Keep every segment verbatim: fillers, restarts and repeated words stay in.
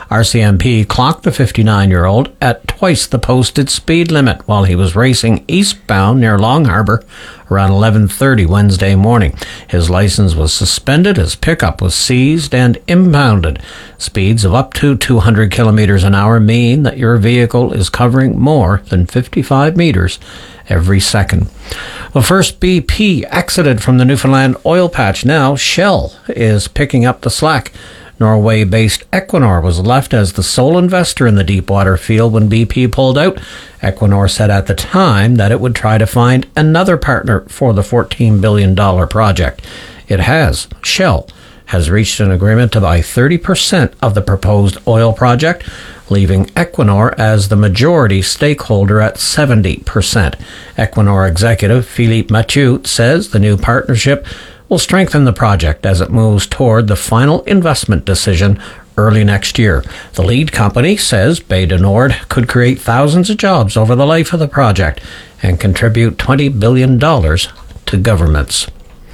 R C M P clocked the fifty-nine-year-old at twice the posted speed limit while he was racing eastbound near Long Harbour around eleven thirty Wednesday morning. His license was suspended, his pickup was seized and impounded. Speeds of up to two hundred kilometres an hour mean that your vehicle is covering more than fifty-five metres every second. Well, first B P exited from the Newfoundland oil patch. Now Shell is picking up the slack. Norway-based Equinor was left as the sole investor in the deepwater field when B P pulled out. Equinor said at the time that it would try to find another partner for the fourteen billion dollars project. It has. Shell has reached an agreement to buy thirty percent of the proposed oil project, leaving Equinor as the majority stakeholder at seventy percent. Equinor executive Philippe Mathieu says the new partnership will strengthen the project as it moves toward the final investment decision early next year. The lead company says Bay du Nord could create thousands of jobs over the life of the project and contribute twenty billion dollars to governments.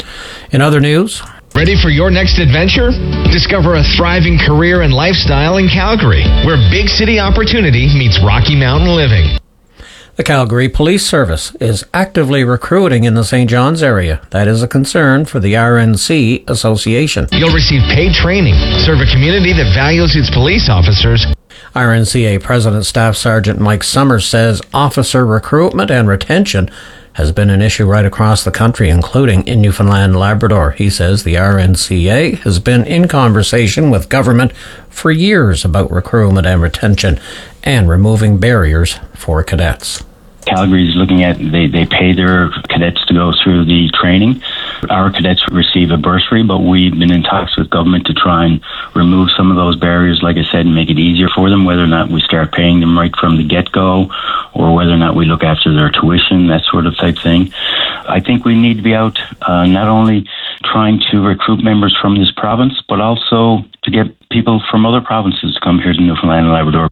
In other news, ready for your next adventure? Discover a thriving career and lifestyle in Calgary, where big city opportunity meets Rocky Mountain living. the Calgary Police Service is actively recruiting in the Saint John's area. That is a concern for the R N C Association. You'll receive paid training, serve a community that values its police officers. R N C A President Staff Sergeant Mike Summers says officer recruitment and retention has been an issue right across the country, including in Newfoundland and Labrador. He says the R N C A has been in conversation with government for years about recruitment and retention and removing barriers for cadets. Calgary is looking at, they, they pay their cadets to go through the training. Our cadets receive a bursary, but we've been in talks with government to try and remove some of those barriers, like I said, and make it easier for them, whether or not we start paying them right from the get-go or whether or not we look after their tuition, that sort of type thing. I think we need to be out uh, not only trying to recruit members from this province, but also to get people from other provinces to come here to Newfoundland and Labrador.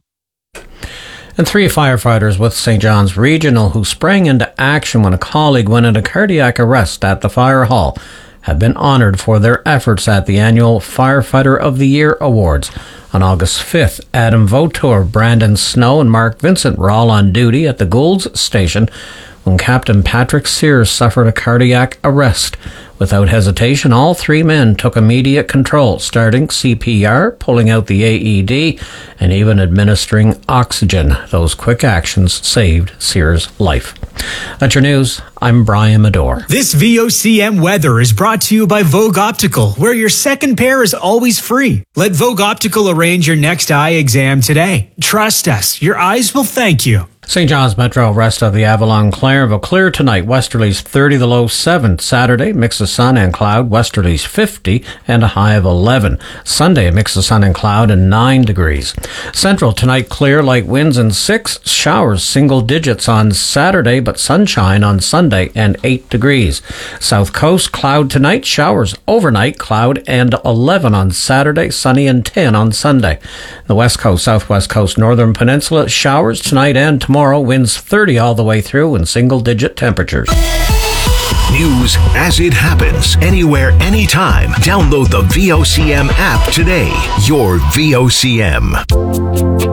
And three firefighters with Saint John's Regional who sprang into action when a colleague went into cardiac arrest at the fire hall have been honoured for their efforts at the annual Firefighter of the Year Awards. On August fifth, Adam Votor, Brandon Snow and Mark Vincent were all on duty at the Goulds Station when Captain Patrick Sears suffered a cardiac arrest. Without hesitation, all three men took immediate control, starting C P R, pulling out the A E D, and even administering oxygen. Those quick actions saved Sears' life. That's your news. I'm Brian Medore. This V O C M weather is brought to you by Vogue Optical, where your second pair is always free. Let Vogue Optical arrange your next eye exam today. Trust us, your eyes will thank you. Saint John's Metro, rest of the Avalon Clairville. Clear tonight, westerlies thirty, the low seven. Saturday, mix of sun and cloud, westerlies fifty and a high of eleven. Sunday, a mix of sun and cloud and nine degrees. Central tonight, clear, light winds and six. Showers, single digits on Saturday, but sunshine on Sunday and eight degrees. South Coast, cloud tonight, showers overnight, cloud and eleven on Saturday, sunny and ten on Sunday. The West Coast, Southwest Coast, Northern Peninsula, showers tonight and tomorrow. Tomorrow, winds thirty all the way through and single-digit temperatures. News as it happens, anywhere, anytime. Download the V O C M app today. Your V O C M.